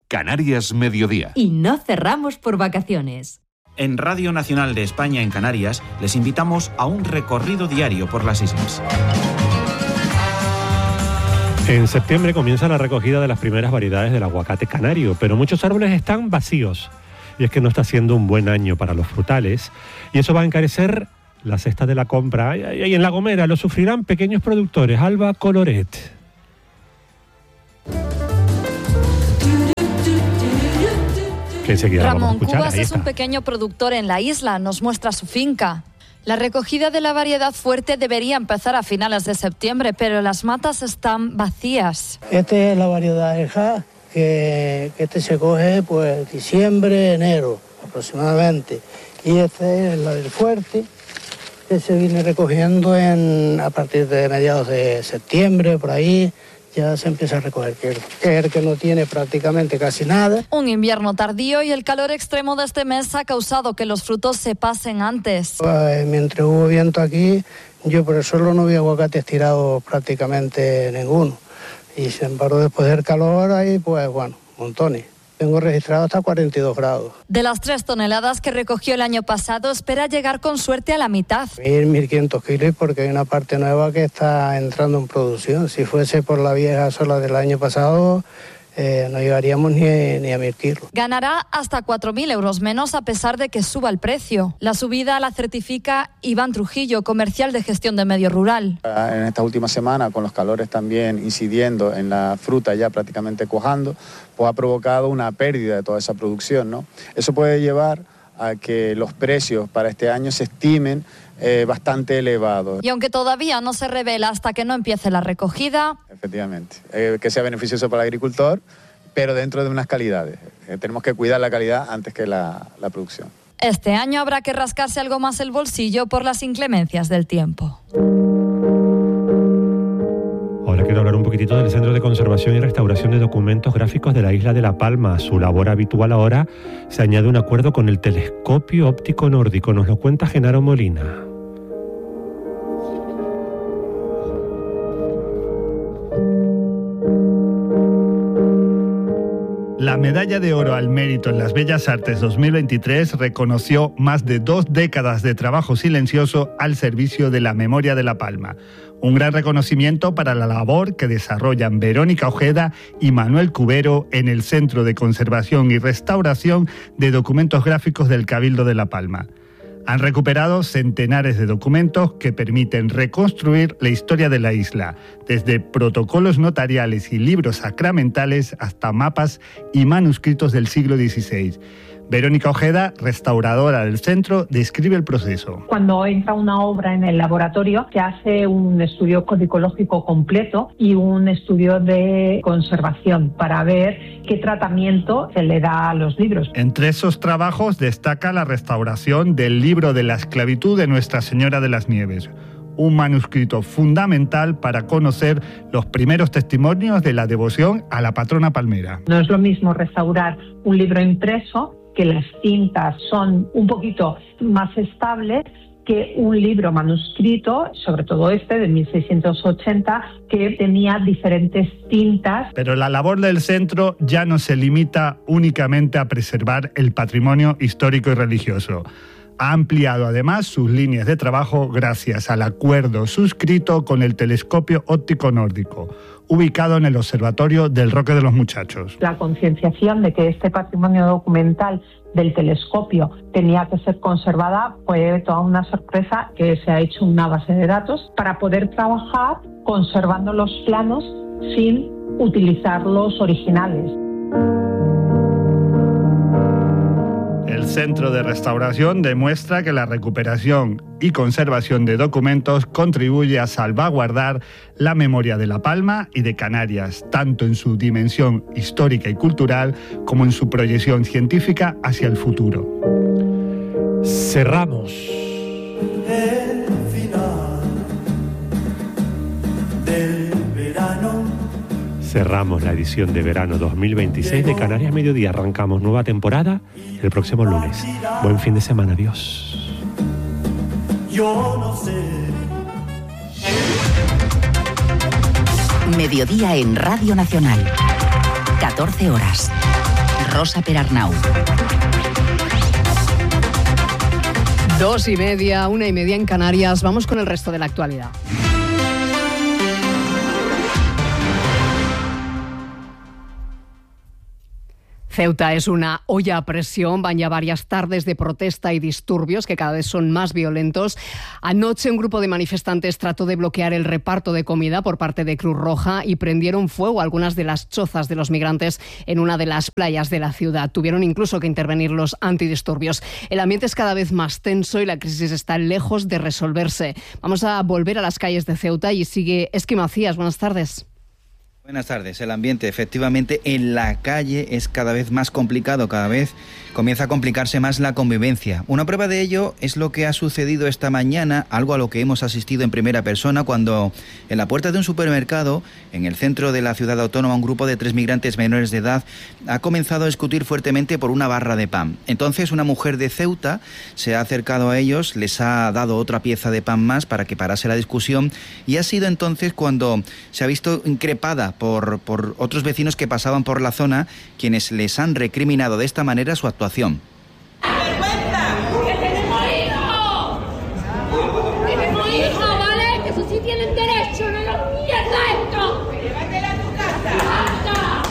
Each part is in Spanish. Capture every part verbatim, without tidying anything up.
Canarias Mediodía. Y no cerramos por vacaciones. En Radio Nacional de España en Canarias les invitamos a un recorrido diario por las islas. En septiembre comienza la recogida de las primeras variedades del aguacate canario, pero muchos árboles están vacíos. Y es que no está siendo un buen año para los frutales, y eso va a encarecer la cesta de la compra. Y en La Gomera lo sufrirán pequeños productores. Alba Coloret. Ramón Cubas es un pequeño productor en la isla, nos muestra su finca. La recogida de la variedad fuerte debería empezar a finales de septiembre, pero las matas están vacías. Esta es la variedad Eja, que, que este se coge pues diciembre, enero aproximadamente. Y esta es la del fuerte, que se viene recogiendo en, a partir de mediados de septiembre, por ahí. Ya se empieza a recoger, que es el que no tiene prácticamente casi nada. Un invierno tardío y el calor extremo de este mes ha causado que los frutos se pasen antes. Pues, mientras hubo viento aquí, yo por el suelo no vi aguacates tirados prácticamente ninguno. Y sin embargo, después del calor, ahí pues bueno, montones. Tengo registrado hasta cuarenta y dos grados. De las tres toneladas que recogió el año pasado, espera llegar con suerte a la mitad. mil, mil quinientos kilos porque hay una parte nueva que está entrando en producción. Si fuese por la vieja sola del año pasado, eh, no llegaríamos ni, ni a mil kilos. Ganará hasta cuatro mil euros menos a pesar de que suba el precio. La subida la certifica Iván Trujillo, comercial de gestión de medio rural. En esta última semana, con los calores también incidiendo en la fruta ya prácticamente cuajando, pues ha provocado una pérdida de toda esa producción, ¿no? Eso puede llevar a que los precios para este año se estimen eh, bastante elevados. Y aunque todavía no se revela hasta que no empiece la recogida... Efectivamente, eh, que sea beneficioso para el agricultor, pero dentro de unas calidades. Eh, tenemos que cuidar la calidad antes que la, la producción. Este año habrá que rascarse algo más el bolsillo por las inclemencias del tiempo. Ahora quiero hablar un poquitito del Centro de Conservación y Restauración de Documentos Gráficos de la isla de La Palma. A su labor habitual ahora se añade un acuerdo con el Telescopio Óptico Nórdico. Nos lo cuenta Genaro Molina. La Medalla de Oro al Mérito en las Bellas Artes dos mil veintitrés reconoció más de dos décadas de trabajo silencioso al servicio de la memoria de La Palma. Un gran reconocimiento para la labor que desarrollan Verónica Ojeda y Manuel Cubero en el Centro de Conservación y Restauración de Documentos Gráficos del Cabildo de La Palma. Han recuperado centenares de documentos que permiten reconstruir la historia de la isla, desde protocolos notariales y libros sacramentales hasta mapas y manuscritos del siglo dieciséis. Verónica Ojeda, restauradora del centro, describe el proceso. Cuando entra una obra en el laboratorio, se hace un estudio codicológico completo y un estudio de conservación para ver qué tratamiento se le da a los libros. Entre esos trabajos destaca la restauración del libro de la esclavitud de Nuestra Señora de las Nieves, un manuscrito fundamental para conocer los primeros testimonios de la devoción a la patrona palmera. No es lo mismo restaurar un libro impreso, que las cintas son un poquito más estables, que un libro manuscrito, sobre todo este de mil seiscientos ochenta, que tenía diferentes tintas. Pero la labor del centro ya no se limita únicamente a preservar el patrimonio histórico y religioso. Ha ampliado además sus líneas de trabajo gracias al acuerdo suscrito con el Telescopio Óptico Nórdico, ubicado en el Observatorio del Roque de los Muchachos. La concienciación de que este patrimonio documental del telescopio tenía que ser conservada fue toda una sorpresa, que se ha hecho una base de datos para poder trabajar conservando los planos sin utilizar los originales. El Centro de Restauración demuestra que la recuperación y conservación de documentos contribuye a salvaguardar la memoria de La Palma y de Canarias, tanto en su dimensión histórica y cultural como en su proyección científica hacia el futuro. Cerramos. El final del verano. Cerramos la edición de verano dos mil veintiséis de Canarias Mediodía. Arrancamos nueva temporada el próximo lunes. Buen fin de semana. Adiós. Yo no sé. Mediodía en Radio Nacional. catorce horas. Rosa Perarnau. Dos y media, una y media en Canarias. Vamos con el resto de la actualidad. Ceuta es una olla a presión, van ya varias tardes de protesta y disturbios que cada vez son más violentos. Anoche un grupo de manifestantes trató de bloquear el reparto de comida por parte de Cruz Roja y prendieron fuego a algunas de las chozas de los migrantes en una de las playas de la ciudad. Tuvieron incluso que intervenir los antidisturbios. El ambiente es cada vez más tenso y la crisis está lejos de resolverse. Vamos a volver a las calles de Ceuta y sigue Esqui Macías. Buenas tardes. Buenas tardes. El ambiente efectivamente en la calle es cada vez más complicado, cada vez comienza a complicarse más la convivencia. Una prueba de ello es lo que ha sucedido esta mañana, algo a lo que hemos asistido en primera persona cuando en la puerta de un supermercado en el centro de la ciudad autónoma un grupo de tres migrantes menores de edad ha comenzado a discutir fuertemente por una barra de pan. Entonces una mujer de Ceuta se ha acercado a ellos, les ha dado otra pieza de pan más para que parase la discusión y ha sido entonces cuando se ha visto increpada Por, por otros vecinos que pasaban por la zona, quienes les han recriminado de esta manera su actuación. ¡Vergüenza! ¡Que tenemos hijos! ¡Tenemos hijos, vale! ¡Que eso sí tienen derecho! ¡No nos mierda esto! ¡Llévatela a tu casa! ¡Basta!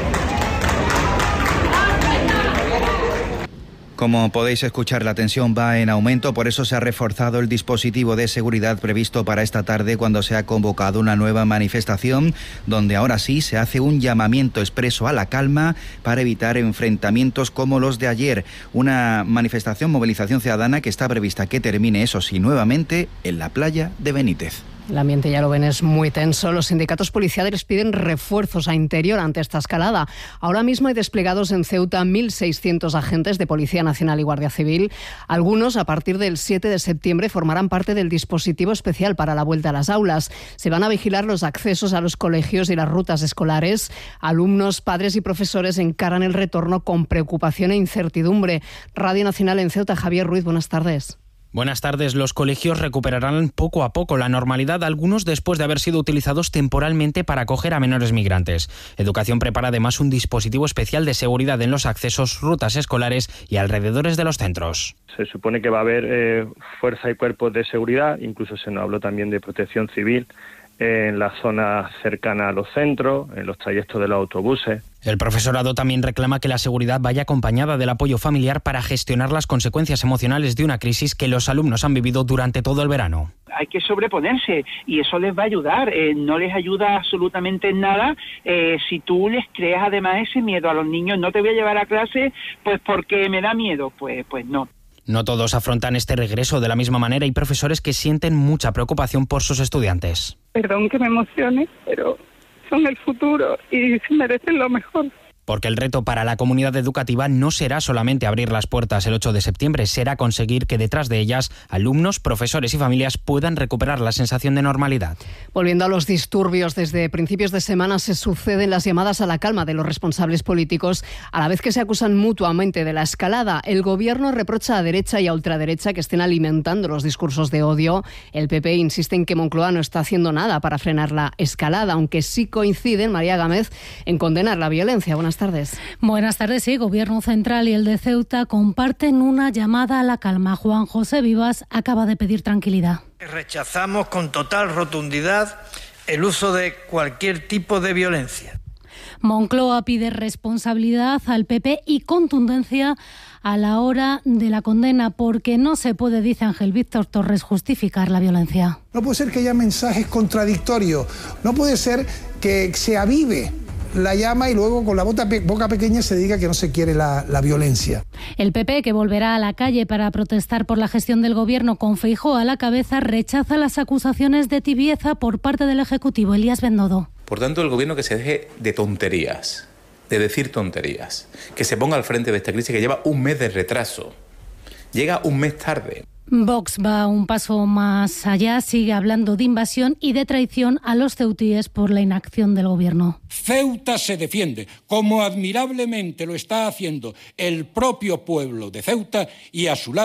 Como podéis escuchar, la tensión va en aumento, por eso se ha reforzado el dispositivo de seguridad previsto para esta tarde cuando se ha convocado una nueva manifestación, donde ahora sí se hace un llamamiento expreso a la calma para evitar enfrentamientos como los de ayer. Una manifestación, movilización ciudadana que está prevista que termine, eso sí, nuevamente en la playa de Benítez. El ambiente, ya lo ven, es muy tenso. Los sindicatos policiales piden refuerzos a Interior ante esta escalada. Ahora mismo hay desplegados en Ceuta mil seiscientos agentes de Policía Nacional y Guardia Civil. Algunos, a partir del siete de septiembre, formarán parte del dispositivo especial para la vuelta a las aulas. Se van a vigilar los accesos a los colegios y las rutas escolares. Alumnos, padres y profesores encaran el retorno con preocupación e incertidumbre. Radio Nacional en Ceuta, Javier Ruiz, buenas tardes. Buenas tardes. Los colegios recuperarán poco a poco la normalidad, algunos después de haber sido utilizados temporalmente para acoger a menores migrantes. Educación prepara además un dispositivo especial de seguridad en los accesos, rutas escolares y alrededores de los centros. Se supone que va a haber eh, fuerza y cuerpos de seguridad, incluso se nos habló también de protección civil en la zona cercana a los centros, en los trayectos de los autobuses. El profesorado también reclama que la seguridad vaya acompañada del apoyo familiar para gestionar las consecuencias emocionales de una crisis que los alumnos han vivido durante todo el verano. Hay que sobreponerse y eso les va a ayudar. Eh, no les ayuda absolutamente en nada eh, si tú les creas además ese miedo a los niños. No te voy a llevar a clase pues porque me da miedo. Pues, pues no. No todos afrontan este regreso de la misma manera. Hay profesores que sienten mucha preocupación por sus estudiantes. Perdón que me emocione, pero son el futuro y se merecen lo mejor. Porque el reto para la comunidad educativa no será solamente abrir las puertas el ocho de septiembre, será conseguir que detrás de ellas alumnos, profesores y familias puedan recuperar la sensación de normalidad. Volviendo a los disturbios, desde principios de semana se suceden las llamadas a la calma de los responsables políticos, a la vez que se acusan mutuamente de la escalada. El gobierno reprocha a derecha y a ultraderecha que estén alimentando los discursos de odio. El P P insiste en que Moncloa no está haciendo nada para frenar la escalada, aunque sí coinciden, María Gámez, en condenar la violencia. Buenas tardes. Buenas tardes, sí. Gobierno Central y el de Ceuta comparten una llamada a la calma. Juan José Vivas acaba de pedir tranquilidad. Rechazamos con total rotundidad el uso de cualquier tipo de violencia. Moncloa pide responsabilidad al P P y contundencia a la hora de la condena, porque no se puede, dice Ángel Víctor Torres, justificar la violencia. No puede ser que haya mensajes contradictorios, no puede ser que se avive la llama y luego con la boca, boca pequeña se diga que no se quiere la, la violencia. El P P, que volverá a la calle para protestar por la gestión del gobierno con Feijóo a la cabeza, rechaza las acusaciones de tibieza por parte del Ejecutivo. Elías Bendodo. Por tanto, el gobierno que se deje de tonterías, de decir tonterías, que se ponga al frente de esta crisis que lleva un mes de retraso, llega un mes tarde. Vox va un paso más allá, sigue hablando de invasión y de traición a los ceutíes por la inacción del gobierno. Ceuta se defiende, como admirablemente lo está haciendo el propio pueblo de Ceuta, y a su lado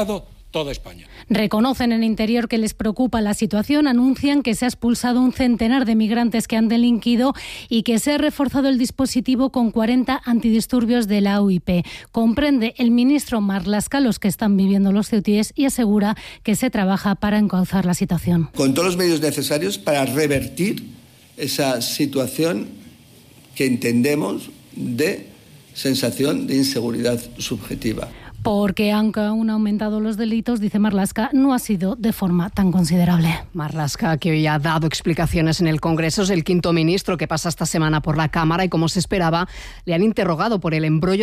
toda España. Reconocen en Interior que les preocupa la situación, anuncian que se ha expulsado un centenar de migrantes que han delinquido y que se ha reforzado el dispositivo con cuarenta antidisturbios de la U I P. Comprende el ministro Marlaska los que están viviendo los ceutíes y asegura que se trabaja para encauzar la situación. Con todos los medios necesarios para revertir esa situación que entendemos de sensación de inseguridad subjetiva. Porque aunque aún han aumentado los delitos, dice Marlaska, no ha sido de forma tan considerable. Marlaska, que hoy ha dado explicaciones en el Congreso, es el quinto ministro que pasa esta semana por la Cámara y, como se esperaba, le han interrogado por el embrollo